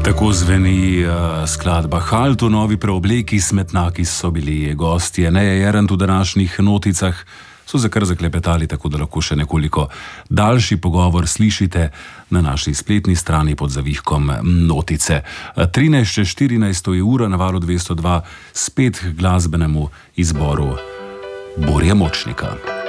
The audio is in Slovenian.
Tako zveni skladba Halt v novi preobleki. Smetnjaki so bili gostje Neje Jeren v današnjih noticah. So se kar zaklepetali, tako da lahko še nekoliko daljši pogovor slišite na naši spletni strani pod zavihkom Notice. 13:14 je ura na valu 202, spet k glasbenemu izboru Borja Močnika.